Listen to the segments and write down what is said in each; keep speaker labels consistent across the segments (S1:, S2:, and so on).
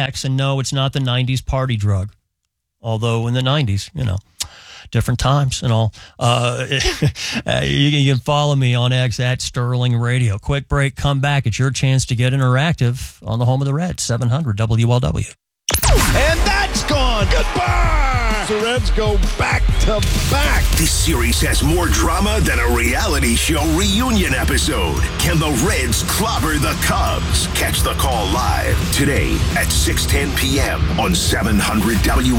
S1: X, and no, it's not the 90s party drug. Although in the 90s, different times and all. You can follow me on X at Sterling Radio. Quick break, come back. It's your chance to get interactive on the home of the Reds, 700 WLW.
S2: And that's gone. Goodbye. The Reds go back to back.
S3: This series has more drama than a reality show reunion episode. Can the Reds clobber the Cubs? Catch the call live today at 6:10 p.m. on 700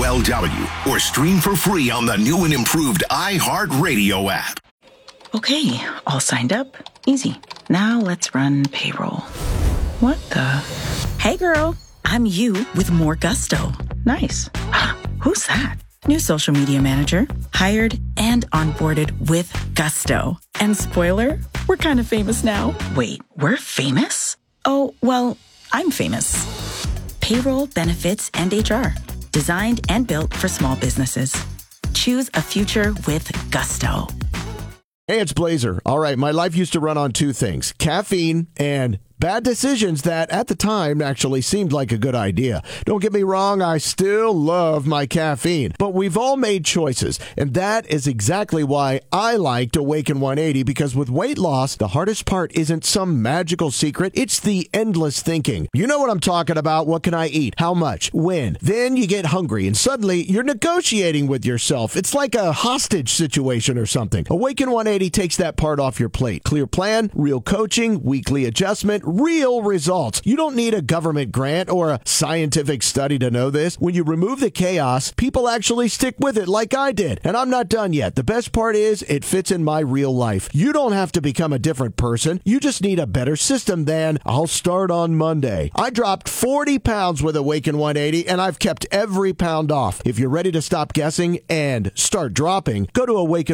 S3: WLW or stream for free on the new and improved iHeartRadio app.
S4: Okay, all signed up. Easy. Now let's run payroll. What the? Hey girl, I'm you with more gusto. Nice. Who's that? New social media manager, hired and onboarded with gusto. And spoiler, we're kind of famous now. Wait, we're famous? Oh, well, I'm famous. Payroll, benefits, and HR. Designed and built for small businesses. Choose a future with gusto.
S5: Hey, it's Blazer. All right, my life used to run on two things, caffeine and bad decisions that at the time actually seemed like a good idea. Don't get me wrong, I still love my caffeine, but we've all made choices, and that is exactly why I liked Awaken 180, because with weight loss, the hardest part isn't some magical secret, it's the endless thinking. You know what I'm talking about. What can I eat? How much? When? Then you get hungry, and suddenly you're negotiating with yourself. It's like a hostage situation or something. Awaken 180 takes that part off your plate. Clear plan, real coaching, weekly adjustment, real results. You don't need a government grant or a scientific study to know this. When you remove the chaos, people actually stick with it like I did. And I'm not done yet. The best part is it fits in my real life. You don't have to become a different person. You just need a better system than I'll start on Monday. I dropped 40 pounds with Awaken 180 and I've kept every pound off. If you're ready to stop guessing and start dropping, go to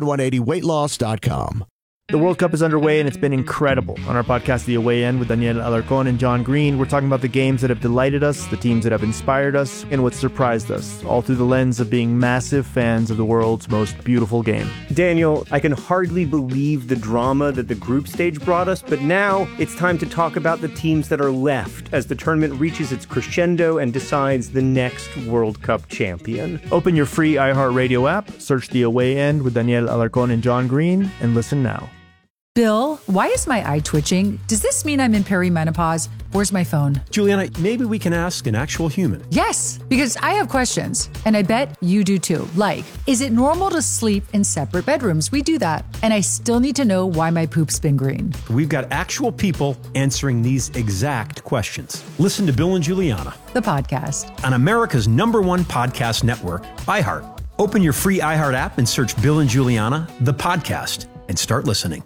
S5: awaken180weightloss.com.
S6: The World Cup is underway, and it's been incredible. On our podcast, The Away End, with Daniel Alarcón and John Green, we're talking about the games that have delighted us, the teams that have inspired us, and what surprised us, all through the lens of being massive fans of the world's most beautiful game.
S7: Daniel, I can hardly believe the drama that the group stage brought us, but now it's time to talk about the teams that are left as the tournament reaches its crescendo and decides the next World Cup champion.
S6: Open your free iHeartRadio app, search The Away End with Daniel Alarcón and John Green, and listen now.
S8: Bill, why is my eye twitching? Does this mean I'm in perimenopause? Where's my phone?
S9: Juliana, maybe we can ask an actual human.
S8: Yes, because I have questions, and I bet you do too. Like, is it normal to sleep in separate bedrooms? We do that. And I still need to know why my poop's been green.
S9: We've got actual people answering these exact questions. Listen to Bill and Juliana,
S8: the podcast,
S9: on America's #1 podcast network, iHeart. Open your free iHeart app and search Bill and Juliana, the podcast, and start listening.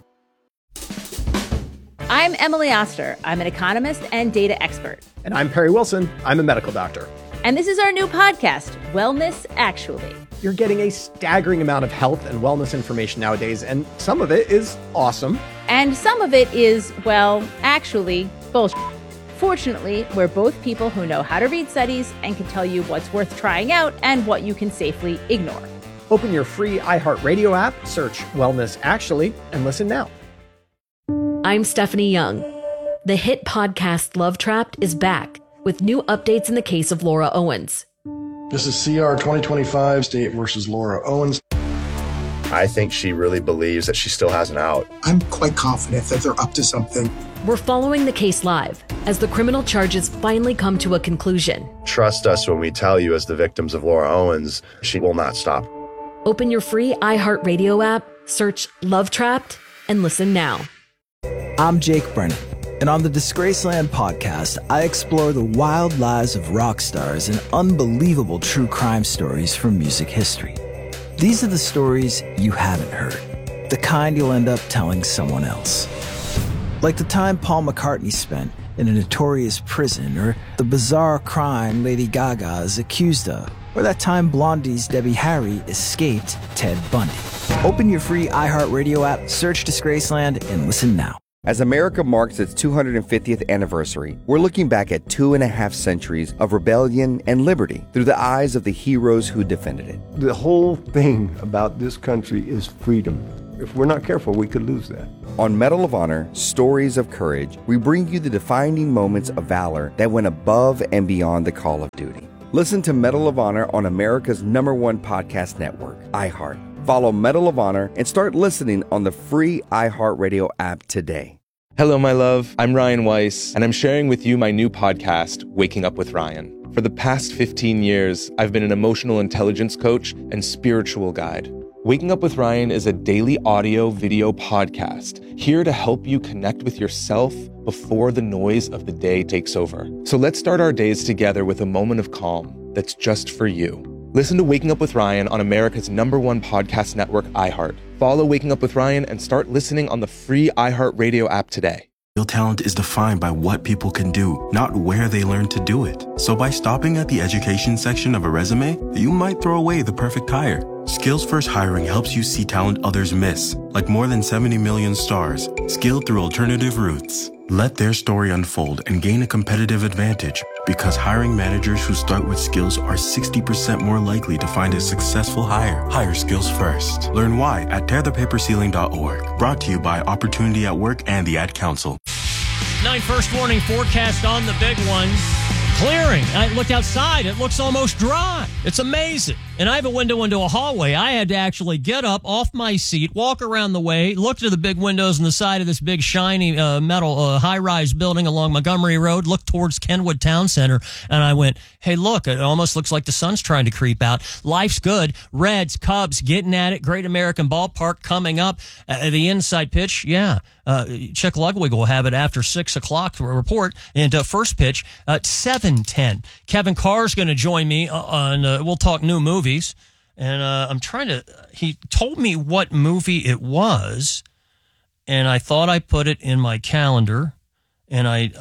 S10: I'm Emily Oster. I'm an economist and data expert.
S11: And I'm Perry Wilson. I'm a medical doctor.
S10: And this is our new podcast, Wellness Actually.
S11: You're getting a staggering amount of health and wellness information nowadays, and some of it is awesome.
S10: And some of it is, well, actually, bullshit. Fortunately, we're both people who know how to read studies and can tell you what's worth trying out and what you can safely ignore.
S11: Open your free iHeartRadio app, search Wellness Actually, and listen now.
S12: I'm Stephanie Young. The hit podcast Love Trapped is back with new updates in the case of Laura Owens.
S13: This is CR 2025, State versus Laura Owens.
S14: I think she really believes that she still has an out.
S15: I'm quite confident that they're up to something.
S12: We're following the case live as the criminal charges finally come to a conclusion.
S14: Trust us when we tell you, as the victims of Laura Owens, she will not stop.
S12: Open your free iHeartRadio app, search Love Trapped, and listen now.
S16: I'm Jake Brennan, and on the Disgraceland podcast, I explore the wild lives of rock stars and unbelievable true crime stories from music history. These are the stories you haven't heard, the kind you'll end up telling someone else. Like the time Paul McCartney spent in a notorious prison, or the bizarre crime Lady Gaga is accused of, or that time Blondie's Debbie Harry escaped Ted Bundy. Open your free iHeartRadio app, search Disgraceland, and listen now.
S17: As America marks its 250th anniversary, we're looking back at 2.5 centuries of rebellion and liberty through the eyes of the heroes who defended it.
S18: The whole thing about this country is freedom. If we're not careful, we could lose that.
S17: On Medal of Honor, Stories of Courage, we bring you the defining moments of valor that went above and beyond the call of duty. Listen to Medal of Honor on America's #1 podcast network, iHeart. Follow Medal of Honor and start listening on the free iHeartRadio app today.
S19: Hello, my love. I'm Ryan Weiss, and I'm sharing with you my new podcast, Waking Up with Ryan. For the past 15 years, I've been an emotional intelligence coach and spiritual guide. Waking Up with Ryan is a daily audio video podcast here to help you connect with yourself before the noise of the day takes over. So let's start our days together with a moment of calm that's just for you. Listen to Waking Up with Ryan on America's #1 podcast network, iHeart. Follow Waking Up with Ryan and start listening on the free iHeartRadio app today.
S20: Real talent is defined by what people can do, not where they learn to do it. So by stopping at the education section of a resume, you might throw away the perfect hire. Skills First Hiring helps you see talent others miss, like more than 70 million stars, skilled through alternative routes. Let their story unfold and gain a competitive advantage, because hiring managers who start with skills are 60% more likely to find a successful hire. Hire skills first. Learn why at tearthepaperceiling.org. Brought to you by Opportunity at Work and the Ad Council.
S1: 9 first warning forecast on the big one. Clearing. I looked outside. It looks almost dry. It's amazing. And I have a window into a hallway. I had to actually get up off my seat, walk around the way, look to the big windows on the side of this big shiny metal high-rise building along Montgomery Road, look towards Kenwood Town Center, and I went, hey, look, it almost looks like the sun's trying to creep out. Life's good. Reds, Cubs, getting at it. Great American Ballpark coming up. The inside pitch, yeah. Chuck Ludwig will have it after 6 o'clock to report. And first pitch at 7:10. Kevin Carr's going to join me on, we'll talk new movies. And I'm trying to, he told me what movie it was, and I thought I put it in my calendar, and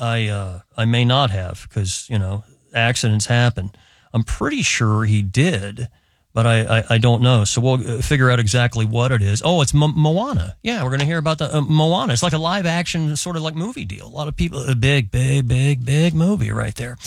S1: I may not have, because, you know, accidents happen. I'm pretty sure he did, but I don't know. So we'll figure out exactly what it is. Oh, it's Moana. Yeah, we're going to hear about the Moana. It's like a live action sort of like movie deal. A lot of people, a big movie right there.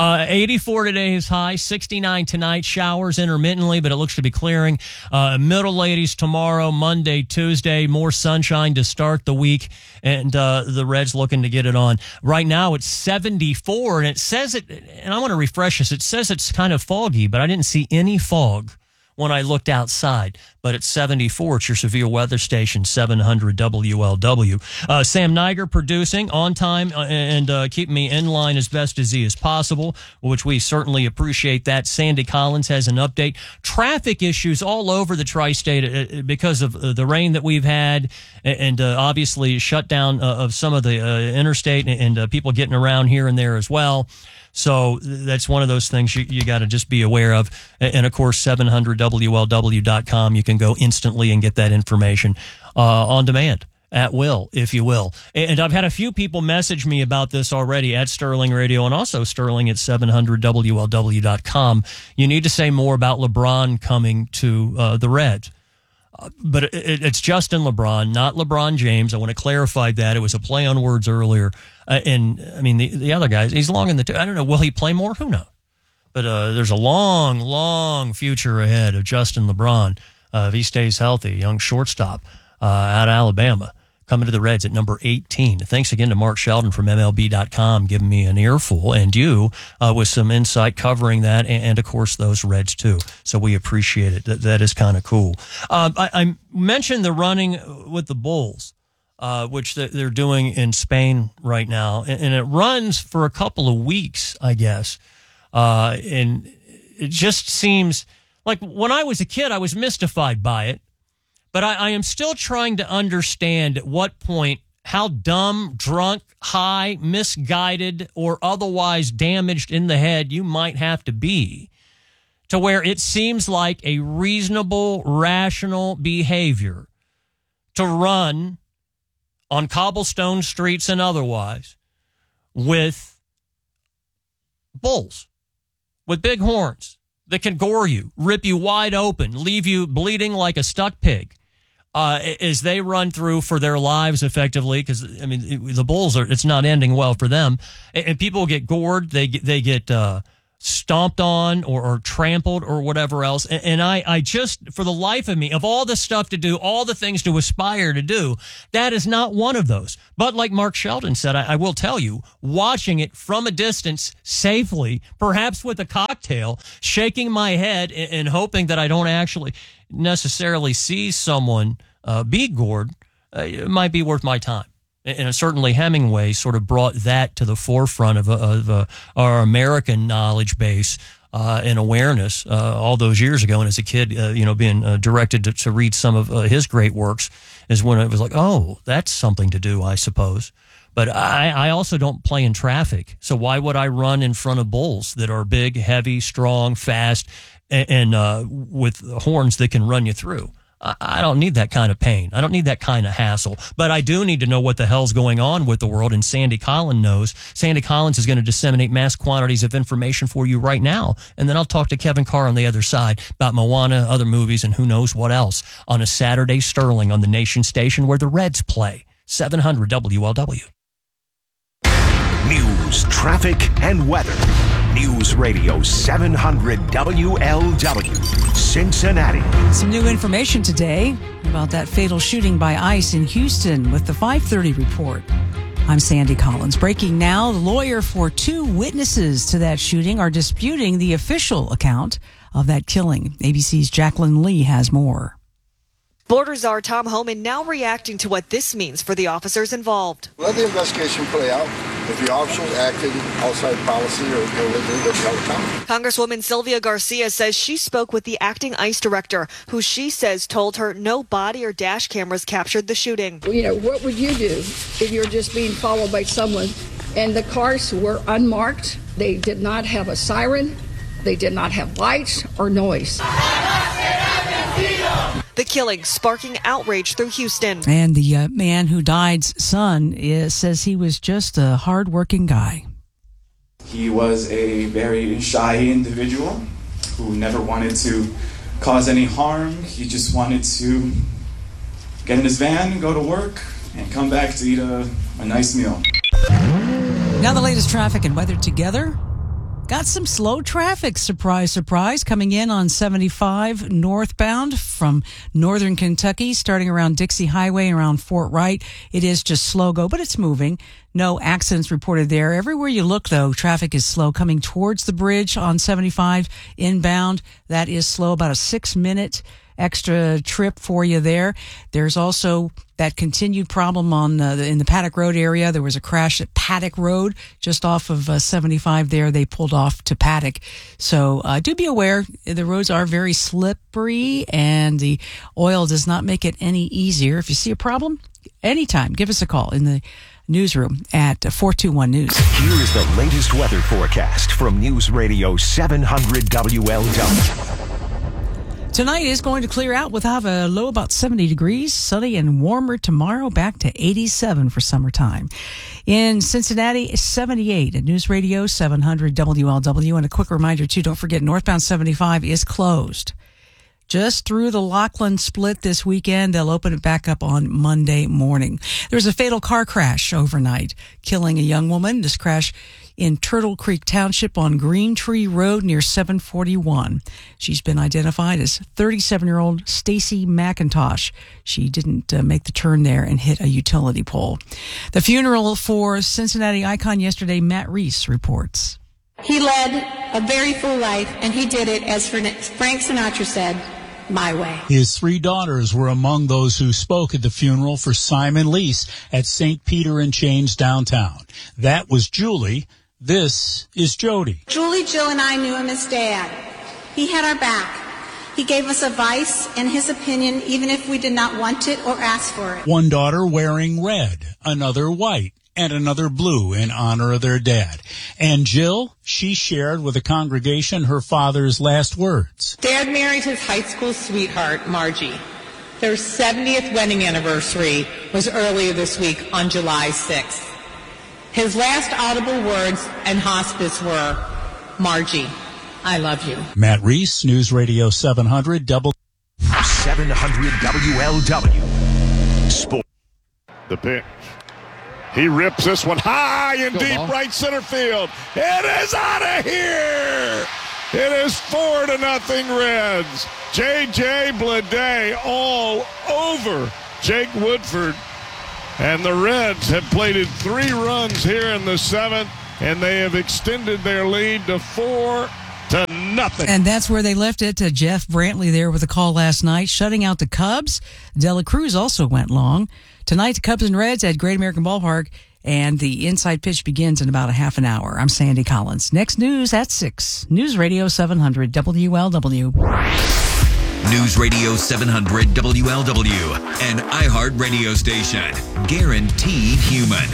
S1: 84 today's high, 69 tonight. Showers intermittently, but it looks to be clearing. Middle 80s tomorrow, Monday, Tuesday. More sunshine to start the week, and the Reds looking to get it on. Right now it's 74, and it says it, and I want to refresh this. It says it's kind of foggy, but I didn't see any fog when I looked outside, but it's 74. It's your Severe Weather Station, 700 WLW. Sam Niger producing on time and keeping me in line as best as he is possible, which we certainly appreciate that. Sandy Collins has an update. Traffic issues all over the tri-state because of the rain that we've had, and obviously shutdown of some of the interstate and people getting around here and there as well. So that's one of those things you got to just be aware of. And, of course, 700WLW.com. You can go instantly and get that information on demand, at will, if you will. And I've had a few people message me about this already at Sterling Radio, and also Sterling at 700WLW.com. You need to say more about LeBron coming to the Reds. But it's Justin LeBron, not LeBron James. I want to clarify that. It was a play on words earlier. And, I mean, the other guys, he's long in the I don't know, will he play more? Who knows? But there's a long future ahead of Justin LeBron if he stays healthy, young shortstop out of Alabama, coming to the Reds at number 18. Thanks again to Mark Sheldon from MLB.com giving me an earful, and you with some insight covering that, and of course those Reds too. So we appreciate it. That is kind of cool. I mentioned the running with the Bulls, which they're doing in Spain right now, and it runs for a couple of weeks, I guess. And it just seems like when I was a kid, I was mystified by it. But I am still trying to understand at what point, how dumb, drunk, high, misguided, or otherwise damaged in the head you might have to be to where it seems like a reasonable, rational behavior to run on cobblestone streets and otherwise with bulls, with big horns that can gore you, rip you wide open, leave you bleeding like a stuck pig. As they run through for their lives effectively, because, I mean, the Bulls it's not ending well for them. And people get gored. They get stomped on or trampled or whatever else. And I just, for the life of me, of all the stuff to do, all the things to aspire to do, that is not one of those. But like Mark Sheldon said, I will tell you, watching it from a distance safely, perhaps with a cocktail, shaking my head and hoping that I don't actually necessarily see someone be gored, it might be worth my time. And certainly Hemingway sort of brought that to the forefront of our American knowledge base and awareness all those years ago. And as a kid, being directed to read some of his great works is when it was like, oh, that's something to do, I suppose. But I also don't play in traffic. So why would I run in front of bulls that are big, heavy, strong, fast, and with horns that can run you through? I don't need that kind of pain. I don't need that kind of hassle. But I do need to know what the hell's going on with the world, and Sandy Collins knows. Sandy Collins is going to disseminate mass quantities of information for you right now. And then I'll talk to Kevin Carr on the other side about Moana, other movies, and who knows what else on a Saturday Sterling on the Nation station where the Reds play. 700 WLW.
S3: News, traffic, and weather. News Radio 700 WLW, Cincinnati.
S21: Some new information today about that fatal shooting by ICE in Houston with the 5:30 report. I'm Sandy Collins. Breaking now, the lawyer for two witnesses to that shooting are disputing the official account of that killing. ABC's Jacqueline Lee has more.
S22: Border Czar Tom Homan now reacting to what this means for the officers involved.
S23: Let the investigation play out. If the officers acted outside policy or illegally, they'll be held accountable.
S22: Congresswoman Sylvia Garcia says she spoke with the acting ICE director, who she says told her no body or dash cameras captured the shooting.
S24: What would you do if you're just being followed by someone and the cars were unmarked? They did not have a siren. They did not have lights or noise.
S22: The killing sparking outrage through Houston.
S21: And the man who died's son says he was just a hard-working guy.
S25: He was a very shy individual who never wanted to cause any harm. He just wanted to get in his van, go to work, and come back to eat a nice meal.
S21: Now the latest traffic and weather together. Got some slow traffic, surprise, surprise, coming in on 75 northbound from northern Kentucky, starting around Dixie Highway and around Fort Wright. It is just slow go, but it's moving. No accidents reported there. Everywhere you look, though, traffic is slow. Coming towards the bridge on 75 inbound, that is slow, about a 6-minute extra trip for you there. There's also that continued problem on in the Paddock Road area. There was a crash at Paddock Road just off of 75 there. They pulled off to Paddock. So do be aware, the roads are very slippery and the oil does not make it any easier. If you see a problem, anytime, give us a call in the newsroom at 421 News.
S3: Here is the latest weather forecast from News Radio 700 WLW.
S21: Tonight is going to clear out. We'll have a low about 70 degrees, sunny and warmer tomorrow, back to 87 for summertime. In Cincinnati, 78 at News Radio 700 WLW. And a quick reminder, too, don't forget northbound 75 is closed. Just through the Lockland split this weekend. They'll open it back up on Monday morning. There was a fatal car crash overnight, killing a young woman. This crash in Turtle Creek Township on Green Tree Road near 741. She's been identified as 37-year-old Stacy McIntosh. She didn't make the turn there and hit a utility pole. The funeral for Cincinnati icon yesterday, Matt Reese reports.
S26: He led a very full life, and he did it, as Frank Sinatra said, my way.
S27: His 3 daughters were among those who spoke at the funeral for Simon Lease at St. Peter and Chains downtown. That was Julie. This is Jody.
S26: Julie, Jill, and I knew him as Dad. He had our back. He gave us advice and his opinion, even if we did not want it or ask for it.
S27: One daughter wearing red, another white, and another blue in honor of their dad. And Jill, she shared with the congregation her father's last words.
S28: Dad married his high school sweetheart, Margie. Their 70th wedding anniversary was earlier this week on July 6th. His last audible words in hospice were, Margie, I love you.
S27: Matt Reese, News Radio 700
S3: 700 WLW. Sport.
S2: The pitch. He rips this one high and deep right center field. It is out of here. It is 4-0 Reds. J.J. Bleday all over Jake Woodford. And the Reds have plated 3 runs here in the 7th, and they have extended their lead to 4-0.
S21: And that's where they left it to Jeff Brantley there with a call last night, shutting out the Cubs. Dela Cruz also went long. Tonight, the Cubs and Reds at Great American Ballpark, and the inside pitch begins in about a half an hour. I'm Sandy Collins. Next news at 6. News Radio 700 WLW.
S4: News Radio 700 WLW, an iHeart radio station. Guaranteed human.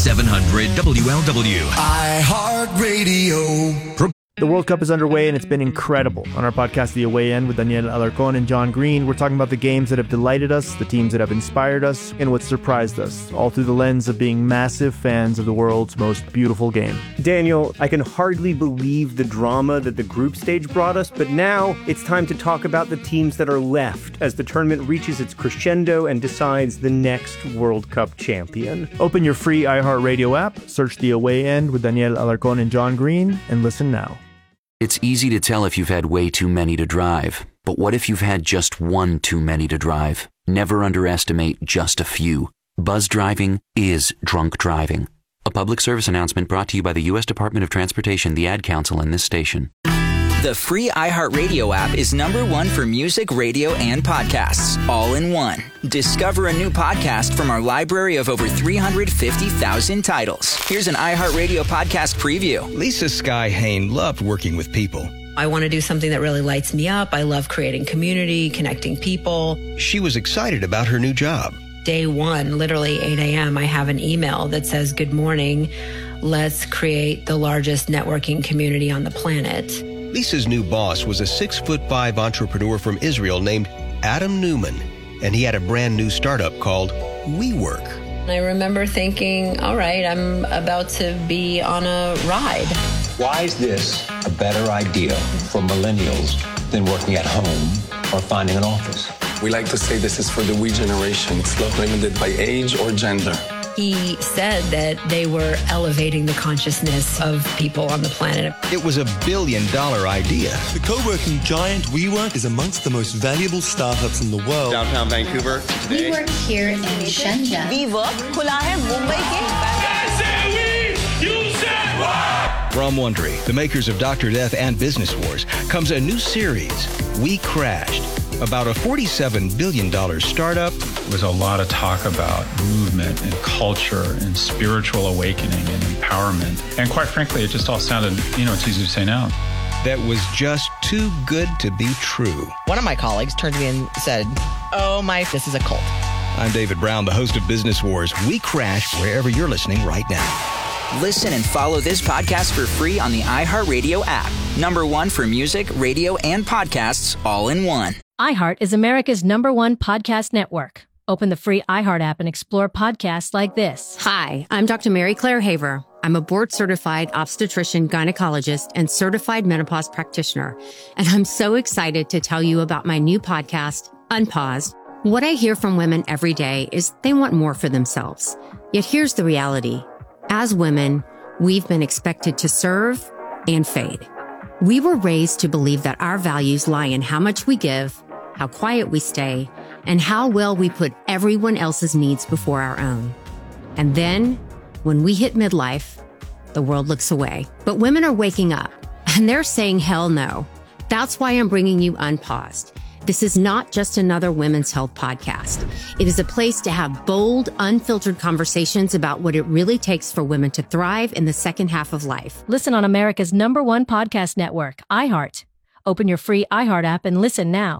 S4: 700 WLW.
S5: iHeart Radio.
S6: The World Cup is underway, and it's been incredible. On our podcast, The Away End, with Daniel Alarcón and John Green, we're talking about the games that have delighted us, the teams that have inspired us, and what surprised us, all through the lens of being massive fans of the world's most beautiful game.
S7: Daniel, I can hardly believe the drama that the group stage brought us, but now it's time to talk about the teams that are left as the tournament reaches its crescendo and decides the next World Cup champion.
S6: Open your free iHeartRadio app, search The Away End with Daniel Alarcón and John Green, and listen now.
S8: It's easy to tell if you've had way too many to drive, but what if you've had just one too many to drive? Never underestimate just a few. Buzz driving is drunk driving. A public service announcement brought to you by the U.S. Department of Transportation, the Ad Council, and this station.
S9: The free iHeartRadio app is #1 for music, radio, and podcasts, all in one. Discover a new podcast from our library of over 350,000 titles. Here's an iHeartRadio podcast preview.
S10: Lisa Sky Hain loved working with people.
S11: I want to do something that really lights me up. I love creating community, connecting people.
S10: She was excited about her new job.
S11: Day one, literally 8 a.m., I have an email that says, "Good morning. Let's create the largest networking community on the planet."
S10: Lisa's new boss was a 6'5" entrepreneur from Israel named Adam Newman, and he had a brand new startup called WeWork.
S11: I remember thinking, all right, I'm about to be on a ride.
S29: Why is this a better idea for millennials than working at home or finding an office?
S30: We like to say this is for the we generation. It's not limited by age or gender.
S11: He said that they were elevating the consciousness of people on the planet.
S10: It was $1 billion idea.
S31: The co-working giant WeWork is amongst the most valuable startups in the world.
S10: Downtown Vancouver.
S32: We work here in Shenzhen.
S10: WeWork खुला है मुंबई के. From Wondery, the makers of Dr. Death and Business Wars, comes a new series, We Crashed, about a $47 billion startup.
S33: There was a lot of talk about movement and culture and spiritual awakening and empowerment. And quite frankly, it just all sounded, it's easy to say now.
S10: That was just too good to be true.
S34: One of my colleagues turned to me and said, this is a cult.
S10: I'm David Brown, the host of Business Wars. We Crashed wherever you're listening right now.
S9: Listen and follow this podcast for free on the iHeartRadio app. #1 for music, radio, and podcasts, all in one.
S35: iHeart is America's #1 podcast network. Open the free iHeart app and explore podcasts like this.
S36: Hi, I'm Dr. Mary Claire Haver. I'm a board-certified obstetrician, gynecologist, and certified menopause practitioner. And I'm so excited to tell you about my new podcast, Unpaused. What I hear from women every day is they want more for themselves. Yet here's the reality. As women, we've been expected to serve and fade. We were raised to believe that our values lie in how much we give, how quiet we stay, and how well we put everyone else's needs before our own. And then, when we hit midlife, the world looks away. But women are waking up, and they're saying hell no. That's why I'm bringing you Unpaused. This is not just another women's health podcast. It is a place to have bold, unfiltered conversations about what it really takes for women to thrive in the second half of life.
S35: Listen on America's #1 podcast network, iHeart. Open your free iHeart app and listen now.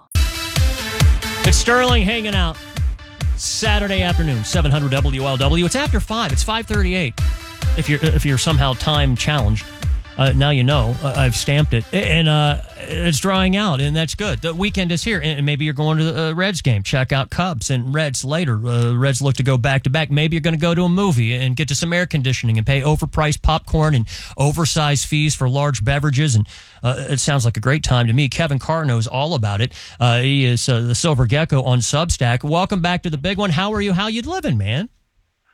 S1: It's Sterling hanging out Saturday afternoon, 700 WLW. It's after 5. It's 5:38. If you're somehow time challenged. Now you know. I've stamped it. And it's drying out, and that's good. The weekend is here, and maybe you're going to the Reds game. Check out Cubs and Reds later. Reds look to go back-to-back. Maybe you're going to go to a movie and get to some air conditioning and pay overpriced popcorn and oversized fees for large beverages, and it sounds like a great time to me. Kevin Carr knows all about it. He is the Silver Gecko on Substack. Welcome back to the big one. How are you? How you living, man?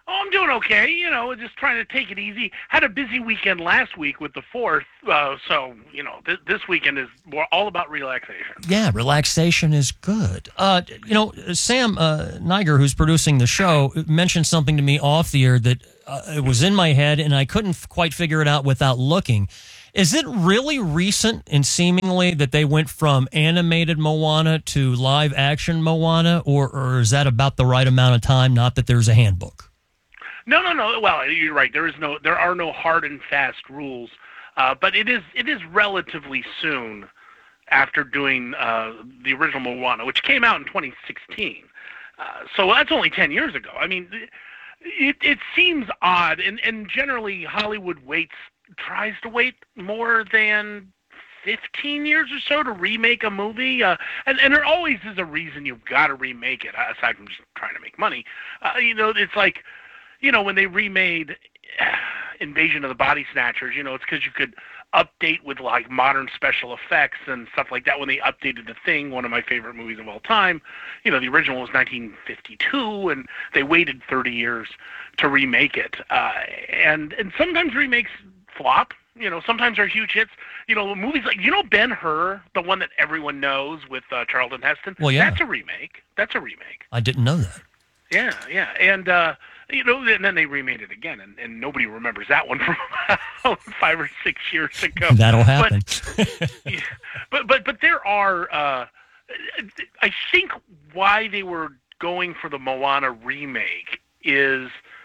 S12: Oh, I'm doing okay. Just trying to take it easy. Had a busy weekend last week with the 4th, so this weekend is all about relaxation.
S1: Yeah, relaxation is good. Sam Niger, who's producing the show, mentioned something to me off the air that it was in my head, and I couldn't quite figure it out without looking. Is it really recent and seemingly that they went from animated Moana to live action Moana, or is that about the right amount of time? Not that there's a handbook.
S12: No. Well, you're right. There are no hard and fast rules, but it is relatively soon after doing the original Moana, which came out in 2016. So that's only 10 years ago. I mean, it seems odd, and generally Hollywood tries to wait more than 15 years or so to remake a movie, and there always is a reason you've got to remake it, aside from just trying to make money. It's like, when they remade Invasion of the Body Snatchers, it's because you could update with like modern special effects and stuff like that. When they updated The Thing, one of my favorite movies of all time, the original was 1952, and they waited 30 years to remake it. And sometimes remakes flop. Sometimes they're huge hits. Movies like, Ben-Hur, the one that everyone knows with Charlton Heston.
S1: Well, yeah.
S12: That's a remake.
S1: I didn't know that.
S12: Yeah. And, and then they remade it again, and nobody remembers that one from 5 or 6 years ago.
S1: That'll happen.
S12: But there are, I think why they were going for the Moana remake is,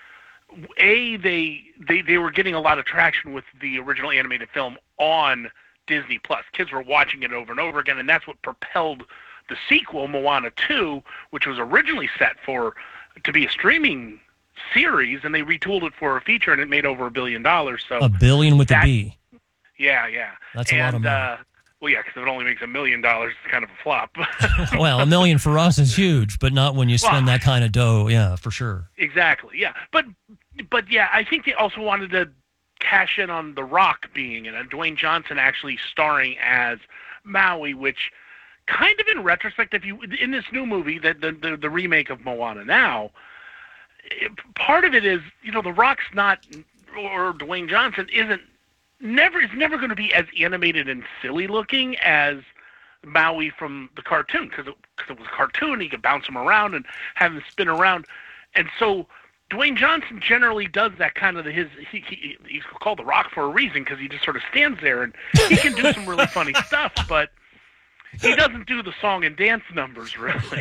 S12: they were getting a lot of traction with the original animated film on Disney Plus. Kids were watching it over and over again, and that's what propelled the sequel, Moana 2, which was originally set to be a streaming series, and they retooled it for a feature, and it made over $1 billion. So
S1: $1 billion with a B.
S12: Yeah.
S1: That's a lot of money.
S12: Well, yeah, because if it only makes $1 million, it's kind of a flop.
S1: Well, $1 million for us is huge, but not when you spend that kind of dough. Yeah, for sure.
S12: Exactly. Yeah, but yeah, I think they also wanted to cash in on The Rock being in it, and Dwayne Johnson actually starring as Maui, which kind of in retrospect, in this new movie, the remake of Moana now, part of it is, The Rock's not, or Dwayne Johnson is never going to be as animated and silly looking as Maui from the cartoon, because it was a cartoon. He could bounce him around and have him spin around, and so Dwayne Johnson generally does that kind of he's called The Rock for a reason, because he just sort of stands there and he can do some really funny stuff, but he doesn't do the song and dance numbers really.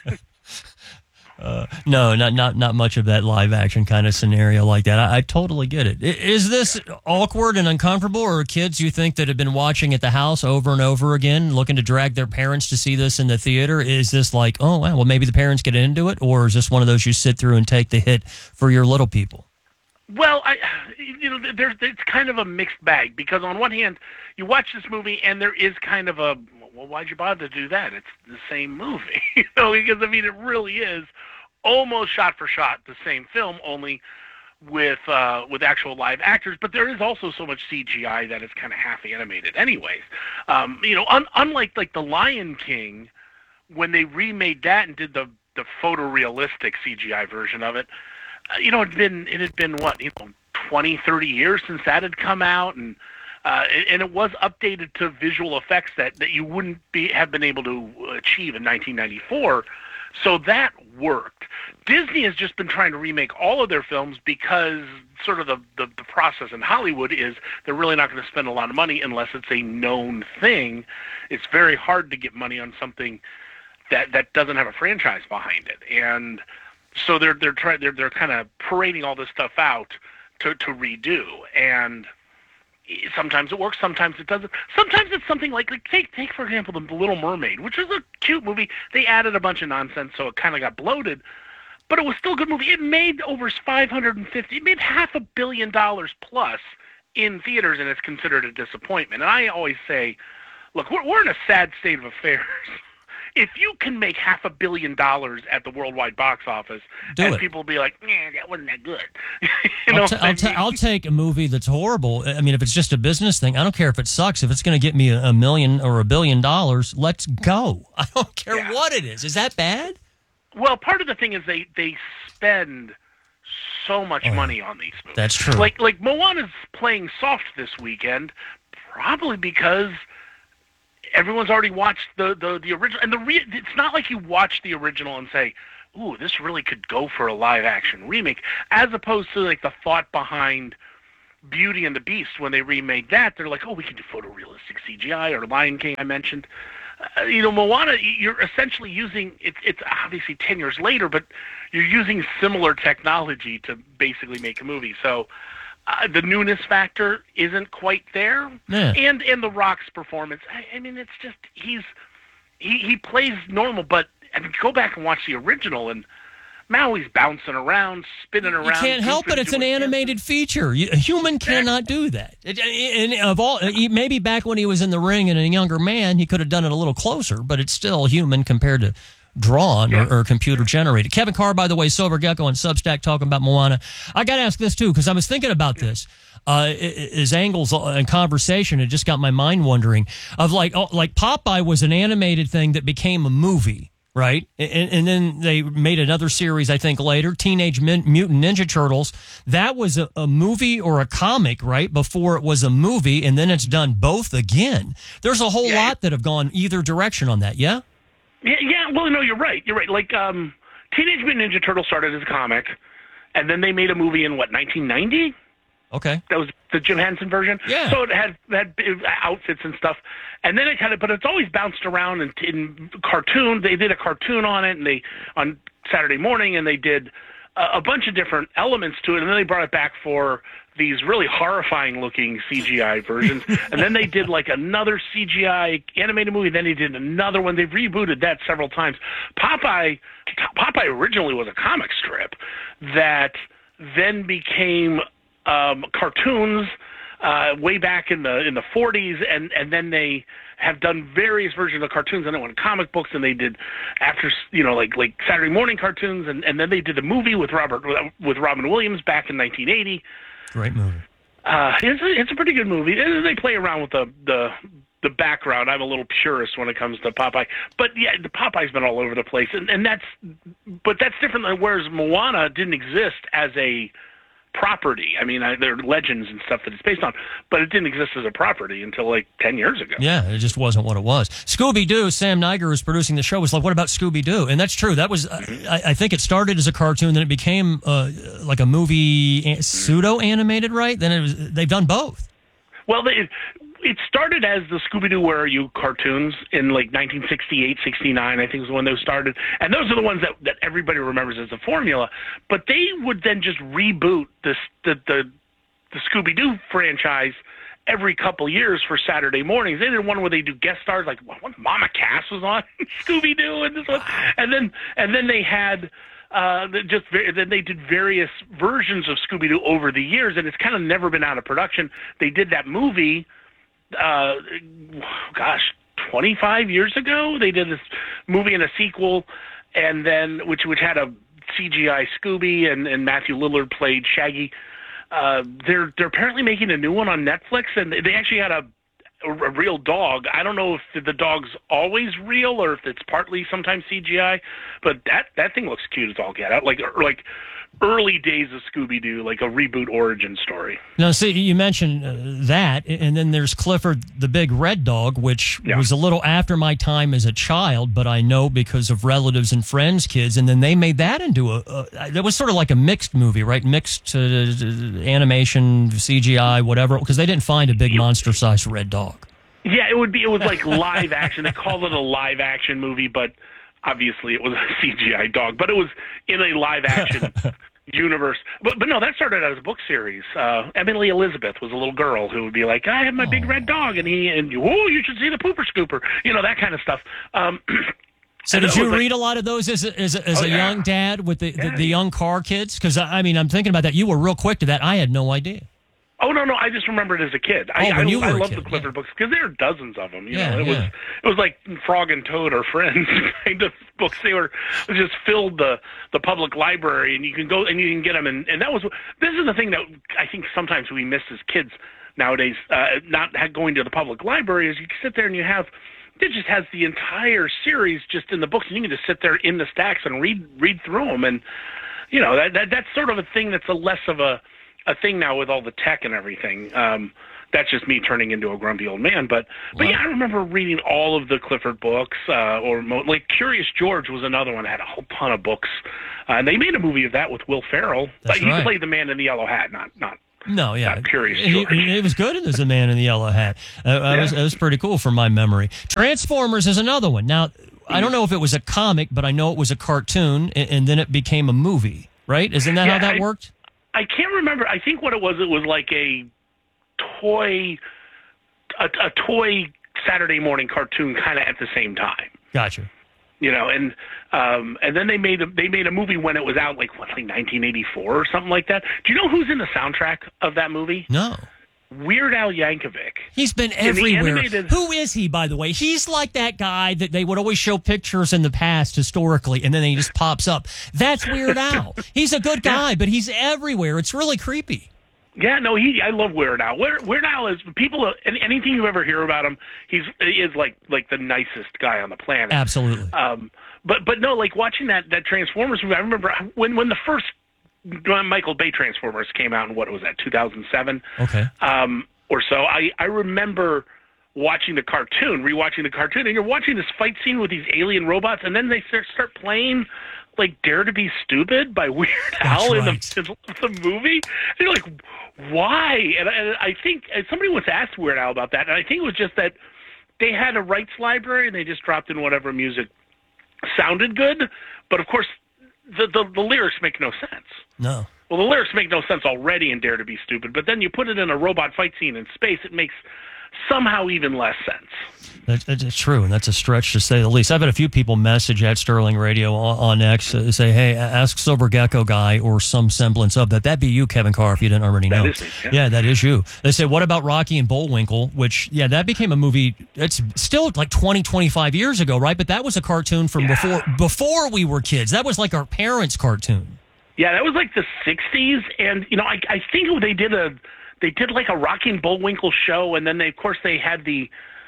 S1: No, not much of that live action kind of scenario like that. I totally get it. Is this awkward and uncomfortable, or kids you think that have been watching at the house over and over again, looking to drag their parents to see this in the theater? Is this like, oh, wow, well, maybe the parents get into it, or is this one of those you sit through and take the hit for your little people?
S12: Well, it's kind of a mixed bag, because on one hand, you watch this movie and there is kind of a, well, why'd you bother to do that? It's the same movie, because it really is almost shot for shot the same film, only with actual live actors. But there is also so much CGI that it's kind of half animated, anyways. Unlike like The Lion King, when they remade that and did the photorealistic CGI version of it, it had been what, 20, 30 years since that had come out, and it was updated to visual effects that you wouldn't have been able to achieve in 1994. So that worked. Disney has just been trying to remake all of their films because sort of the process in Hollywood is they're really not going to spend a lot of money unless it's a known thing. It's very hard to get money on something that doesn't have a franchise behind it. And so they're kind of parading all this stuff out to redo. And sometimes it works, sometimes it doesn't. Sometimes it's something like take for example, The Little Mermaid, which is a cute movie. They added a bunch of nonsense, so it kind of got bloated, but it was still a good movie. It made over it made $500 million plus in theaters, and it's considered a disappointment. And I always say, look, we're in a sad state of affairs. If you can make $500 million at the worldwide box office, people will be like, that wasn't that good.
S1: I'll take a movie that's horrible. I mean, if it's just a business thing, I don't care if it sucks. If it's going to get me $1 million or $1 billion, let's go. I don't care what it is. Is that bad?
S12: Well, part of the thing is they spend so much money on these movies.
S1: That's true.
S12: Like Moana's playing soft this weekend, probably because everyone's already watched the original. And it's not like you watch the original and say, ooh, this really could go for a live-action remake, as opposed to like the thought behind Beauty and the Beast. When they remade that, they're like, oh, we can do photorealistic CGI, or Lion King I mentioned. Moana, you're essentially using, it's obviously 10 years later, but you're using similar technology to basically make a movie. So the newness factor isn't quite there.
S1: Yeah.
S12: And The Rock's performance, I mean, it's just, he plays normal, but I mean, go back and watch the original, and Maui's bouncing around, spinning around.
S1: You can't help it. It's an animated feature. A human cannot do that. And of all, maybe back when he was in the ring and a younger man, he could have done it a little closer, but it's still human compared to drawn or computer generated. Kevin Carr, by the way, Sober Gecko on Substack, talking about Moana. I got to ask this too, because I was thinking about this. His angles and conversation, it just got my mind wondering of like Popeye was an animated thing that became a movie. Right. And then they made another series, I think, later, Teenage Mutant Ninja Turtles. That was a movie or a comic, right, before it was a movie, and then it's done both again. There's a whole lot that have gone either direction on that, yeah?
S12: Yeah, well, no, you're right. You're right. Like, Teenage Mutant Ninja Turtles started as a comic, and then they made a movie in, 1990?
S1: Okay.
S12: That was the Jim Henson version.
S1: Yeah.
S12: So it had outfits and stuff. And then but it's always bounced around in cartoons. They did a cartoon on it, and on Saturday morning, and they did a bunch of different elements to it, and then they brought it back for these really horrifying looking CGI versions. And then they did another CGI animated movie, then they did another one. They've rebooted that several times. Popeye originally was a comic strip that then became cartoons way back in the 40s, and then they have done various versions of cartoons, and then went comic books, and they did after like Saturday morning cartoons, and then they did the movie with Robin Williams back in 1980.
S1: Great movie.
S12: It's a pretty good movie. They play around with the background. I'm a little purist when it comes to Popeye, but yeah, the Popeye's been all over the place, and that's different than whereas Moana didn't exist as a property. I mean, there are legends and stuff that it's based on, but it didn't exist as a property until 10 years ago.
S1: Yeah, it just wasn't what it was. Scooby-Doo, Sam Niger, who's producing the show, was like, what about Scooby-Doo? And that's true. That was, I think it started as a cartoon, then it became like a movie, pseudo-animated, right? Then they've done both.
S12: Well, it started as the Scooby-Doo Where Are You cartoons in 1968, 69, I think was when those started. And those are the ones that everybody remembers as the formula. But they would then just reboot the Scooby-Doo franchise every couple years for Saturday mornings. They did one where they do guest stars, like when Mama Cass was on Scooby-Doo and this one. And then they had then they did various versions of Scooby-Doo over the years, and it's kind of never been out of production. They did that movie 25 years ago. They did this movie and a sequel, and then which had a CGI Scooby, and Matthew Lillard played Shaggy. They're apparently making a new one on Netflix, and they actually had a real dog. I don't know if the dog's always real or if it's partly sometimes CGI, but that thing looks cute as all get out. Like early days of Scooby-Doo, like a reboot origin story.
S1: Now, see, you mentioned that, and then there's Clifford the Big Red Dog, which was a little after my time as a child, but I know because of relatives and friends' kids, and then they made that into that was sort of like a mixed movie, right? Mixed animation, CGI, whatever, because they didn't find a big monster-sized red dog.
S12: Yeah, it was like live action. They called it a live action movie, but obviously it was a CGI dog, but it was in a live action universe. But no, that started as a book series. Emily Elizabeth was a little girl who would be like, I have my big red dog, and you should see the Pooper Scooper, that kind of stuff.
S1: So did you read a lot of those as a young dad with the young car kids? Because, I mean, I'm thinking about that. You were real quick to that. I had no idea.
S12: Oh, no, I just remember it as a kid. I love the Clifford books because there are dozens of them. It was like Frog and Toad are friends kind of books. They just filled the public library, and you can go and you can get them. And this is the thing that I think sometimes we miss as kids nowadays, not going to the public library, is you can sit there and it just has the entire series just in the books, and you can just sit there in the stacks and read through them. And you know, that's sort of a thing that's a less of a thing now with all the tech and everything. That's just me turning into a grumpy old man. But yeah, I remember reading all of the Clifford books, like Curious George was another one that had a whole ton of books. And they made a movie of that with Will Ferrell.
S1: That's
S12: but he
S1: right.
S12: played the man in the yellow hat, not
S1: No, yeah.
S12: Curious George.
S1: He was good as a man in the yellow hat. It was pretty cool from my memory. Transformers is another one. Now, I don't know if it was a comic, but I know it was a cartoon, and then it became a movie, right? Isn't that how that worked?
S12: I can't remember. I think what it was like a toy Saturday morning cartoon kind of at the same time.
S1: Gotcha.
S12: You know, and then they made a movie when it was out, like 1984 or something like that. Do you know who's in the soundtrack of that movie?
S1: No.
S12: Weird Al Yankovic.
S1: He's been everywhere. Who is he, by the way? He's like that guy that they would always show pictures in the past historically, and then he just pops up. That's Weird Al. He's a good guy, but he's everywhere. It's really creepy.
S12: Yeah, no, I love Weird Al. Weird Al is anything you ever hear about him, he is like the nicest guy on the planet.
S1: Absolutely.
S12: But no, like watching that Transformers movie, I remember when the first Michael Bay Transformers came out in, what was that, 2007?
S1: Okay.
S12: Or so. I remember rewatching the cartoon, and you're watching this fight scene with these alien robots, and then they start playing like Dare to Be Stupid by Weird Al in the movie. And you're like, why? And I think somebody once asked Weird Al about that, and I think it was just that they had a rights library and they just dropped in whatever music sounded good. But of course, the lyrics make no sense.
S1: No.
S12: Well, the lyrics make no sense already in Dare to Be Stupid, but then you put it in a robot fight scene in space, it makes somehow even less sense.
S1: That's true, and that's a stretch to say the least. I've had a few people message at Sterling Radio on X say, hey, ask Silver Gecko guy or some semblance of that. That'd be you, Kevin Carr, if you didn't already know.
S12: That is me,
S1: yeah, that is you. They say, what about Rocky and Bullwinkle, which, yeah, that became a movie. It's still like 20, 25 years ago, right? But that was a cartoon from before we were kids. That was like our parents' cartoon.
S12: Yeah, that was like the 60s, and, you know, I think they did like a Rocky and Bullwinkle show, and then of course they had the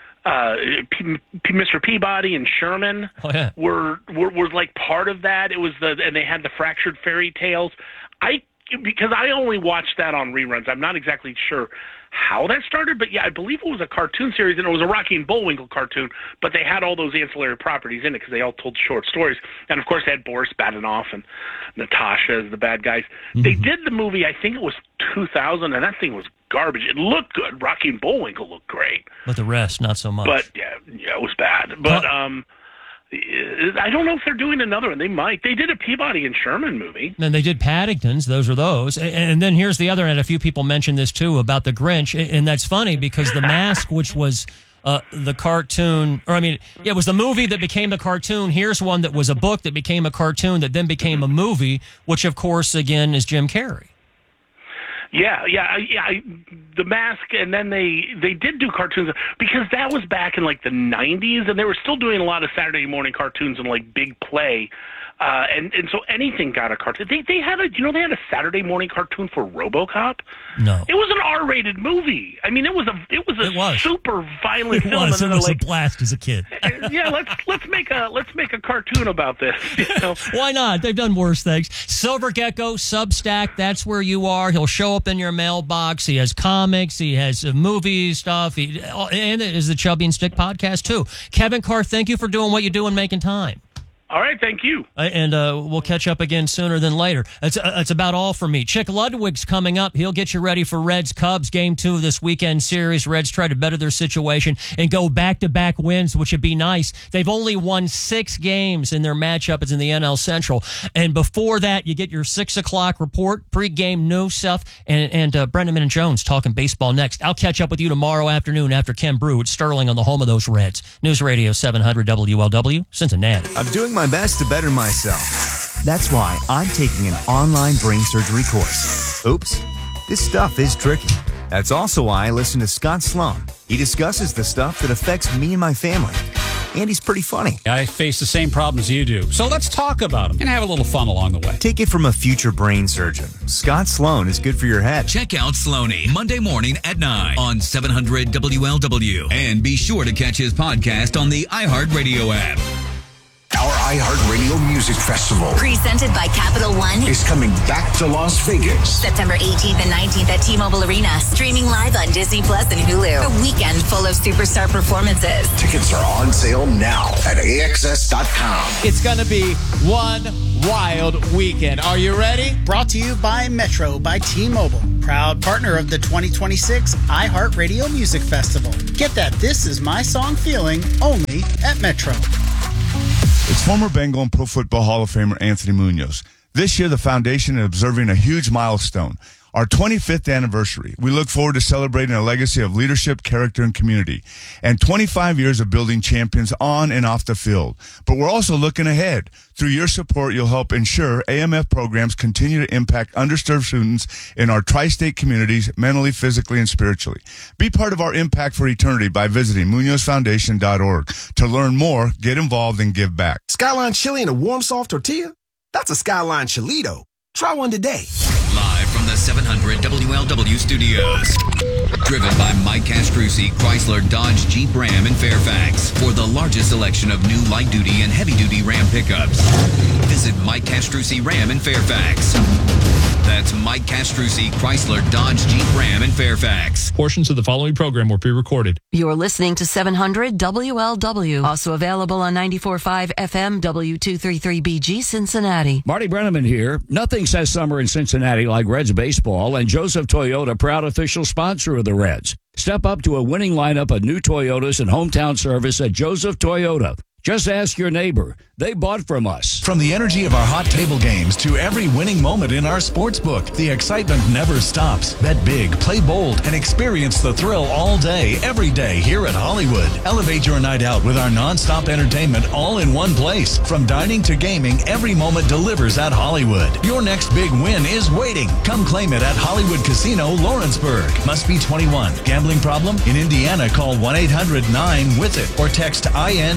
S12: Mr. Peabody and Sherman were like part of that. It was and they had the Fractured Fairy Tales. Because I only watched that on reruns. I'm not exactly sure how that started, but yeah, I believe it was a cartoon series, and it was a Rocky and Bullwinkle cartoon, but they had all those ancillary properties in it because they all told short stories. And of course they had Boris Badenoff and Natasha as the bad guys. Mm-hmm. They did the movie, I think it was 2000, and that thing was garbage. It looked good. Rocky and Bullwinkle looked great.
S1: But the rest, not so much.
S12: But yeah, it was bad. But I don't know if they're doing another one. They might. They did a Peabody and Sherman movie.
S1: And they did Paddingtons. Those are those. And then here's the other end. A few people mentioned this, too, about The Grinch. And that's funny because The Mask, which was the cartoon, it was the movie that became the cartoon. Here's one that was a book that became a cartoon that then became a movie, which, of course, again, is Jim Carrey.
S12: Yeah. The Mask, and then they did do cartoons because that was back in like the 90s, and they were still doing a lot of Saturday morning cartoons and like Big Play, and so anything got a cartoon. They had a Saturday morning cartoon for RoboCop.
S1: No,
S12: it was an R-rated movie. I mean, it was a super violent film.
S1: It was a blast as a kid.
S12: Yeah, let's make a cartoon about this. You know?
S1: Why not? They've done worse things. Silver Gecko Substack. That's where you are. He'll show up in your mailbox. He has comics. He has movie stuff. And it is the Chubby and Stick podcast too. Kevin Carr, thank you for doing what you do and making time.
S12: All right, thank you.
S1: And we'll catch up again sooner than later. That's about all for me. Chick Ludwig's coming up. He'll get you ready for Reds-Cubs Game 2 of this weekend series. Reds try to better their situation and go back-to-back wins, which would be nice. They've only won 6 games in their matchup. It's in the NL Central. And before that, you get your 6 o'clock report, pre-game news stuff, and Brendan and Jones talking baseball next. I'll catch up with you tomorrow afternoon after Ken Brew at Sterling on the home of those Reds. News Radio 700 WLW, Cincinnati.
S3: I'm doing my best to better myself. That's why I'm taking an online brain surgery course. Oops, this stuff is tricky. That's also why I listen to Scott Sloan. He discusses the stuff that affects me and my family. And he's pretty funny.
S13: I face the same problems you do. So let's talk about them and have a little fun along the way.
S3: Take it from a future brain surgeon. Scott Sloan is good for your head.
S4: Check out Sloaney Monday morning at 9 on 700 WLW. And be sure to catch his podcast on the iHeartRadio app.
S5: Our iHeartRadio Music Festival
S2: Presented by Capital One
S5: is coming back to Las Vegas.
S2: September 18th and 19th at T-Mobile Arena. Streaming live on Disney Plus and Hulu. A weekend full of superstar performances.
S5: Tickets are on sale now at AXS.com.
S14: It's going to be one wild weekend. Are you ready?
S15: Brought to you by Metro by T-Mobile. Proud partner of the 2026 iHeartRadio Music Festival. Get that This Is My Song feeling only at Metro.
S16: It's former Bengal and Pro Football Hall of Famer Anthony Munoz. This year, the foundation is observing a huge milestone, our 25th anniversary. We look forward to celebrating a legacy of leadership, character, and community, and 25 years of building champions on and off the field. But we're also looking ahead. Through your support, you'll help ensure AMF programs continue to impact underserved students in our tri-state communities, mentally, physically, and spiritually. Be part of our impact for eternity by visiting MunozFoundation.org. To learn more, get involved, and give back.
S17: Skyline chili and a warm, soft tortilla? That's a Skyline Chilito. Try one today.
S4: Live from the 700 WLW studios. Driven by Mike Castrucci, Chrysler, Dodge, Jeep, Ram, and Fairfax. For the largest selection of new light-duty and heavy-duty Ram pickups. Visit Mike Castrucci Ram in Fairfax. That's Mike Castrucci, Chrysler, Dodge, Jeep, Ram, and Fairfax.
S18: Portions of the following program were pre-recorded.
S19: You're listening to 700 WLW. Also available on 94.5 FM W233BG Cincinnati.
S20: Marty Brenneman here. Nothing says summer in Cincinnati like Reds baseball, and Joseph Toyota, proud official sponsor of the Reds. Step up to a winning lineup of new Toyotas and hometown service at Joseph Toyota. Just ask your neighbor. They bought from us.
S21: From the energy of our hot table games to every winning moment in our sports book, the excitement never stops. Bet big, play bold, and experience the thrill all day, every day here at Hollywood. Elevate your night out with our nonstop entertainment all in one place. From dining to gaming, every moment delivers at Hollywood. Your next big win is waiting. Come claim it at Hollywood Casino, Lawrenceburg. Must be 21. Gambling problem? In Indiana, call 1-800-9-WITH-IT or text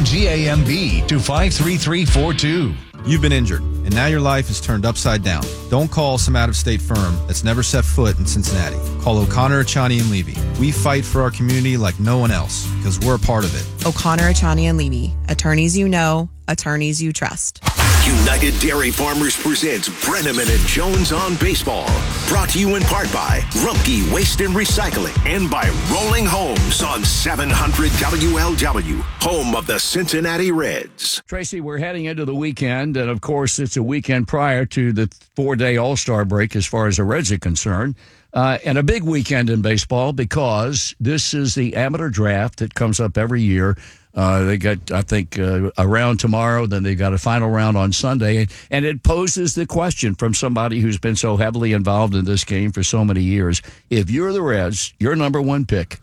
S21: INGAMB to 53342.
S22: You've been injured, and now your life is turned upside down. Don't call some out-of-state firm that's never set foot in Cincinnati. Call O'Connor, Achani, and Levy. We fight for our community like no one else, because we're a part of it.
S23: O'Connor, Achani, and Levy. Attorneys you know, attorneys you trust.
S5: United Dairy Farmers presents Brenneman and Jones on Baseball. Brought to you in part by Rumpke Waste and Recycling and by Rolling Homes on 700 WLW, home of the Cincinnati Reds.
S20: Tracy, we're heading into the weekend, and of course, it's a weekend prior to the 4-day All-Star break as far as the Reds are concerned. And a big weekend in baseball because this is the amateur draft that comes up every year. They got, I think, a round tomorrow, then they got a final round on Sunday. And it poses the question from somebody who's been so heavily involved in this game for so many years. If you're the Reds, your number one pick,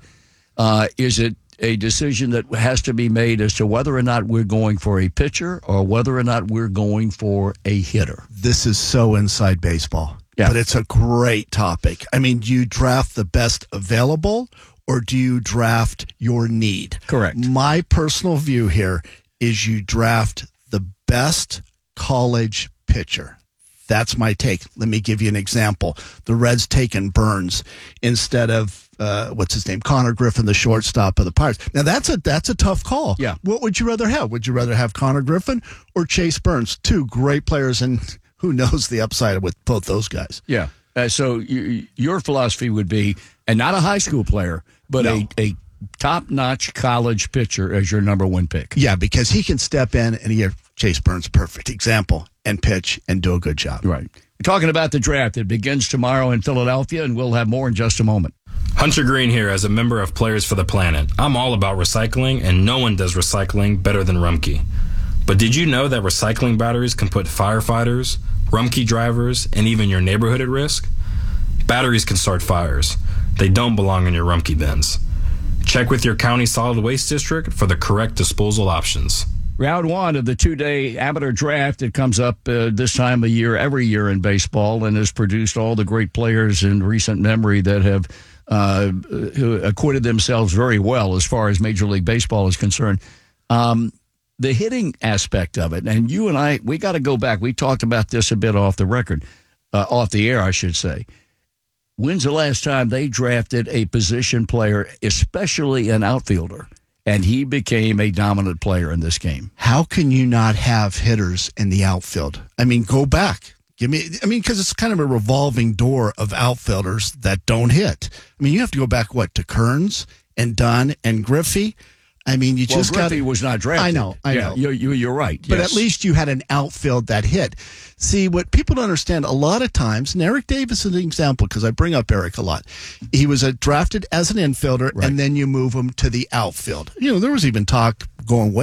S20: is it a decision that has to be made as to whether or not we're going for a pitcher or whether or not we're going for a hitter?
S24: This is so inside baseball.
S20: Yeah.
S24: But it's a great topic. I mean, do you draft the best available or do you draft your need?
S20: Correct.
S24: My personal view here is you draft the best college pitcher. That's my take. Let me give you an example. The Reds taken Burns instead of what's his name, Connor Griffin, the shortstop of the Pirates. Now that's a tough call.
S20: Yeah.
S24: What would you rather have? Would you rather have Connor Griffin or Chase Burns? Two great players, and who knows the upside with both those guys?
S20: Yeah. So your philosophy would be, and not a high school player, but a top-notch college pitcher as your number one pick.
S24: Yeah, because he can step in, and Chase Burns, perfect example, and pitch and do a good job.
S20: Right. We're talking about the draft. It begins tomorrow in Philadelphia, and we'll have more in just a moment.
S25: Hunter Green here as a member of Players for the Planet. I'm all about recycling, and no one does recycling better than Rumpke. But did you know that recycling batteries can put firefighters, Rumpke drivers, and even your neighborhood at risk? Batteries can start fires. They don't belong in your Rumpke bins. Check with your county solid waste district for the correct disposal options.
S20: Round one of the 2-day amateur draft. It comes up this time of year, every year in baseball, and has produced all the great players in recent memory that have who acquitted themselves very well as far as Major League Baseball is concerned. The hitting aspect of it, and you and I, we got to go back. We talked about this a bit off the record, off the air, I should say. When's the last time they drafted a position player, especially an outfielder, and he became a dominant player in this game.
S24: How can you not have hitters in the outfield? I mean, go back. Because it's kind of a revolving door of outfielders that don't hit. I mean, you have to go back, to Kearns and Dunn and Griffey? I mean,
S20: Griffey was not drafted.
S24: I know.
S20: You're right.
S24: But
S20: yes.
S24: At least you had an outfield that hit. See, what people don't understand, a lot of times, and Eric Davis is an example because I bring up Eric a lot. He was drafted as an infielder, and then you move him to the outfield. There was even talk going way